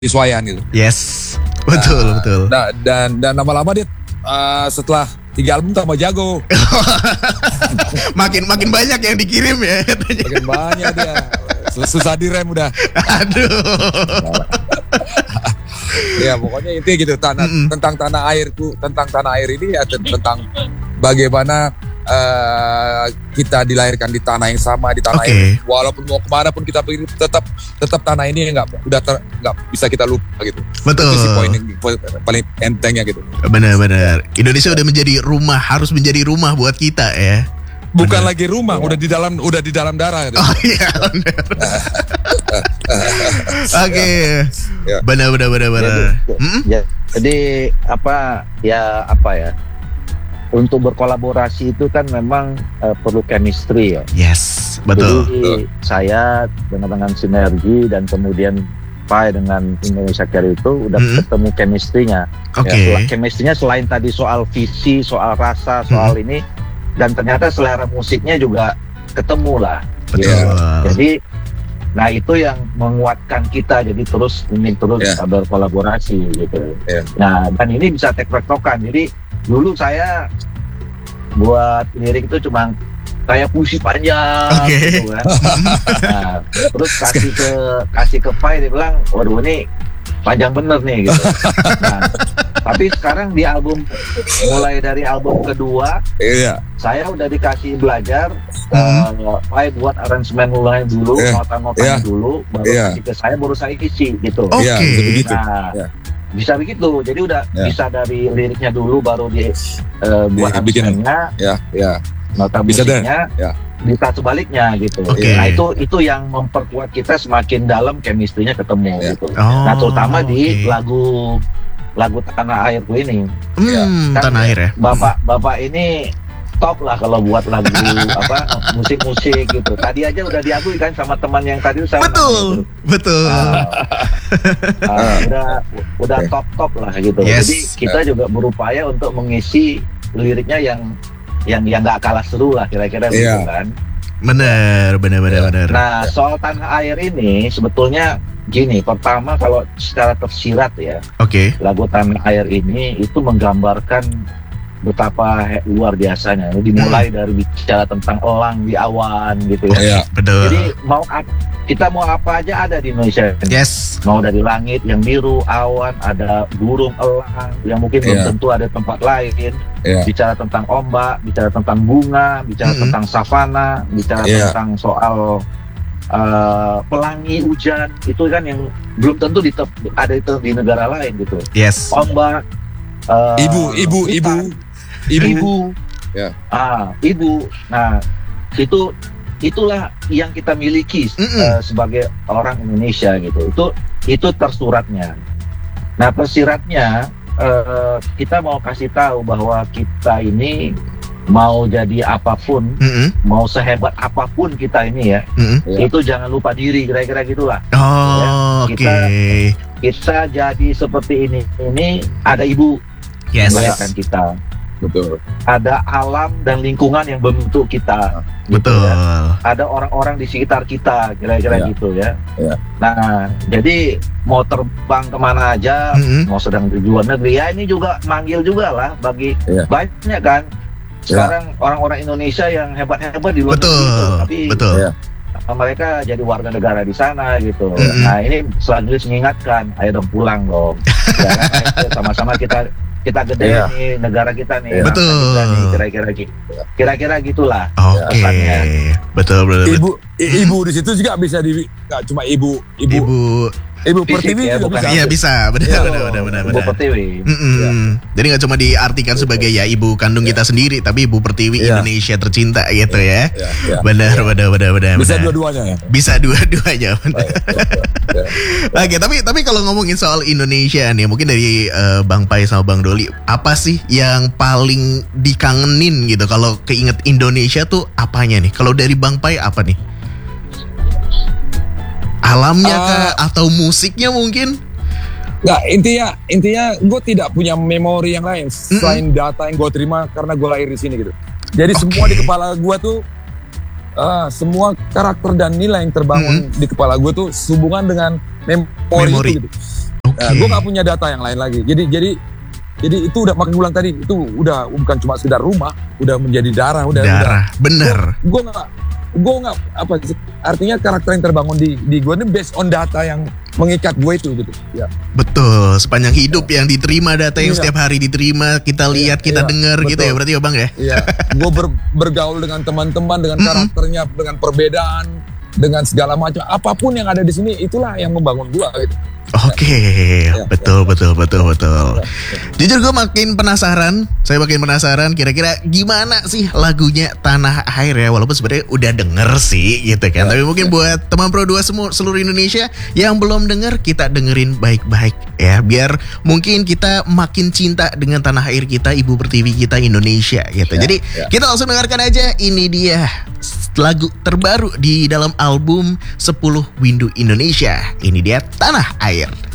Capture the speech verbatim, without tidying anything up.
penyesuaian gitu. Yes, betul Nah, betul. Nah, dan dan lama-lama dia uh, setelah tiga album tambah jago. makin makin banyak yang dikirim ya. Makin banyak dia. Susah direm udah. Aduh. Ya pokoknya intinya gitu tanah, Mm-mm. tentang tanah airku, tentang tanah air ini ya tentang bagaimana uh, kita dilahirkan di tanah yang sama, di tanah Oke. air. Walaupun mau kemana pun kita pergi, tetap tetap tanah ini nggak udah ter, nggak bisa kita lupa gitu. Betul. Itu sih poin yang poin paling entengnya gitu. Benar-benar. Indonesia udah menjadi rumah, harus menjadi rumah buat kita ya. Bukan Benar. lagi rumah, udah di dalam udah di dalam darah gitu. Oh iya. benar. Oke. Ya. Benar benar benar benar. Jadi, Hmm? ya, jadi apa ya apa ya untuk berkolaborasi itu kan memang eh, perlu chemistry ya. Yes, betul. Jadi Betul. saya dengan dengan sinergi dan kemudian Pai dengan Indonesia Care itu udah Mm-mm. ketemu chemistry-nya. Oke. Ya, sel- chemistry-nya selain tadi soal visi, soal rasa, soal ini, dan ternyata selera musiknya juga ketemu lah. Betul. Ya. Jadi, nah itu yang menguatkan kita jadi terus ingin terus Ya. berkolaborasi gitu. Ya. Nah dan ini bisa tektok-tektokan. Jadi dulu saya buat lirik itu cuma kayak puisi panjang Oke. gitu kan. Nah, terus kasih ke kasih ke Pai, dia bilang, waduh ini panjang bener nih gitu. Nah, tapi sekarang di album mulai dari album kedua Iya. saya udah dikasih belajar, Hmm. uh, Pai buat aransemen mulai dulu, Iya. nota-notanya Iya. dulu, baru Iya. kasih ke saya, baru saya isi gitu. Oke. Iya, bisa begitu. Nah, Iya. bisa begitu. Jadi udah Iya. bisa dari liriknya dulu, baru di uh, buat Iya, bikin. aransemennya, Ya, ya. nota Bisa deh. musiknya, Ya. bisa sebaliknya gitu. Oke. Nah itu itu yang memperkuat kita semakin dalam chemistry-nya ketemu Iya. gitu. Oh, Nah terutama di oke. lagu lagu Tanah Airku ini. Hmm, Kan tanah air ya. Bapak bapak ini top lah kalau buat lagu apa musik-musik gitu. Tadi aja udah diakui kan sama teman yang tadi saya Betul, betul. Ah, ah, udah udah Oke. top-top lah gitu. Yes. Jadi kita juga berupaya untuk mengisi liriknya yang yang yang nggak kalah seru lah kira-kira Iya. gitu kan. Bener, bener, bener, Ya. bener. Nah soal tanah air ini sebetulnya gini, pertama kalau secara tersirat ya Oke. lagu Tanah Air ini itu menggambarkan betapa he- luar biasanya. Ini dimulai dari bicara tentang elang di awan gitu ya. Iya. Betul. Jadi mau ap- kita mau apa aja ada di Indonesia. Yes. Mau dari langit yang biru, awan, ada burung, elang yang mungkin belum Iya. tentu ada tempat lain. Iya. Bicara tentang ombak, bicara tentang bunga, bicara Mm-mm. tentang savana, bicara Iya. tentang soal uh, pelangi hujan, itu kan yang belum tentu di tep- ada itu di negara lain gitu. Yes. Ombak, uh, Ibu, ibu, ibu, hutan, ibu. ibu, Ya. ah, ibu. Nah, itu itulah yang kita miliki Mm-mm. uh, sebagai orang Indonesia gitu. Itu itu tersuratnya. Nah, tersiratnya uh, kita mau kasih tahu bahwa kita ini mau jadi apapun, Mm-mm. mau sehebat apapun kita ini ya, Mm-mm. Ya. itu jangan lupa diri, kira-kira gitulah. Oh, oke. kita- Kita jadi seperti ini, ini ada ibu Yes. yang melahirkan kita. Betul. Ada alam dan lingkungan yang membentuk kita. Betul. ya. Ada orang-orang di sekitar kita, kira-kira Ya. gitu ya. Ya. Nah, jadi mau terbang kemana aja, Mm-mm. mau sedang di luar negeri, ya ini juga manggil juga lah bagi Ya. banyak kan. Sekarang orang-orang Indonesia yang hebat-hebat di luar Betul. negeri itu, tapi Betul. Ya. mereka jadi warga negara di sana gitu. Mm-mm. Nah ini selanjutnya mengingatkan, ayo dong pulang dong. Ya kan? Ayo sama-sama kita kita gede Iya. nih negara kita nih. Iya. bangsa Betul. kita nih, kira-kira gitu. Kira-kira gitulah. Oke. pesannya. Betul, betul, betul. Ibu, i- ibu di situ juga bisa di, nggak cuma ibu, ibu, ibu, Ibu. Pertiwi Fisik ya, juga bukan- bisa. Iya bisa. Benar, Iya. benar, benar, benar, Ibu benar. Pertiwi. Mm-mm. Jadi nggak cuma diartikan sebagai ya ibu kandung kita sendiri, tapi ibu pertiwi Iya. Indonesia tercinta gitu ya. Ya, ya. Benar, benar, benar, benar. Bisa benar. dua-duanya ya. Bisa dua-duanya. benar. Ya. Oke, tapi tapi kalau ngomongin soal Indonesia nih, mungkin dari eh, Bang Pai sama Bang Doli, apa sih yang paling dikangenin gitu? Kalau keinget Indonesia tuh apanya nih? Kalau dari Bang Pai apa nih? Alamnya Ah. kah? Atau musiknya mungkin? Nggak, intinya intinya gue tidak punya memori yang lain selain data yang gue terima karena gue lahir di sini gitu. Jadi Oke. semua di kepala gue tuh ah, semua karakter dan nilai yang terbangun di kepala gue tuh sehubungan dengan memori, Memori. itu gitu. Nah, gue nggak punya data yang lain lagi. Jadi jadi jadi itu udah makin ulang tadi itu udah bukan cuma sekedar rumah, udah menjadi darah, udah darah, udah, bener. Gue nggak gue nggak apa sih, artinya karakter yang terbangun di di gue ini based on data yang mengikat gue itu gitu. Ya. Betul, sepanjang hidup ya. Yang diterima, data yang Iya. setiap hari diterima, kita lihat, Iya, kita iya, dengar gitu betul. ya berarti ya Bang ya. Iya, gue ber, bergaul dengan teman-teman, dengan karakternya, dengan perbedaan, dengan segala macam, apapun yang ada di sini itulah yang membangun gue gitu. Oke, betul, betul, betul, betul. Jujur gue makin penasaran, saya makin penasaran kira-kira gimana sih lagunya Tanah Air ya. Walaupun sebenarnya udah denger sih gitu kan. Ya, Tapi mungkin ya. buat teman Pro dua semua seluruh Indonesia yang belum denger, kita dengerin baik-baik ya. Biar mungkin kita makin cinta dengan tanah air kita, Ibu Pertiwi kita Indonesia gitu. Ya, Jadi ya. kita langsung dengarkan aja, ini dia lagu terbaru di dalam album sepuluh Windu Indonesia. Ini dia Tanah Air.